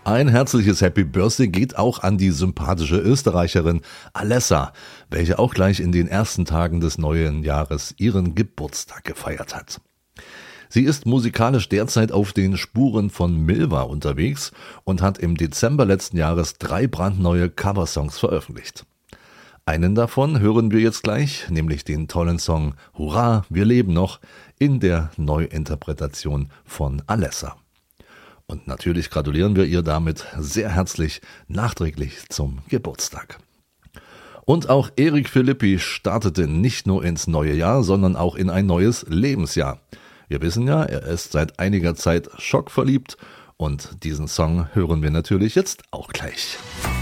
Ein herzliches Happy Birthday geht auch an die sympathische Österreicherin Alessa, welche auch gleich in den ersten Tagen des neuen Jahres ihren Geburtstag gefeiert hat. Sie ist musikalisch derzeit auf den Spuren von Milva unterwegs und hat im Dezember letzten Jahres 3 brandneue Coversongs veröffentlicht. Einen davon hören wir jetzt gleich, nämlich den tollen Song Hurra, wir leben noch in der Neuinterpretation von Alessa. Und natürlich gratulieren wir ihr damit sehr herzlich nachträglich zum Geburtstag. Und auch Eric Philippi startete nicht nur ins neue Jahr, sondern auch in ein neues Lebensjahr. Wir wissen ja, er ist seit einiger Zeit schockverliebt und diesen Song hören wir natürlich jetzt auch gleich.